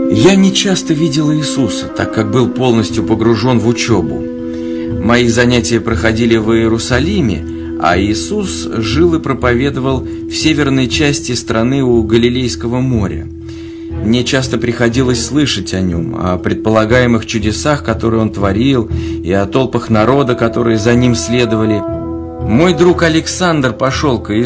Я не часто видел Иисуса, так как был полностью погружен в учебу. Мои занятия проходили в Иерусалиме, а Иисус жил и проповедовал в северной части страны у Галилейского моря. Мне часто приходилось слышать о нем, о предполагаемых чудесах, которые он творил, и о толпах народа, которые за ним следовали. Мой друг Александр пошел к Иисусу.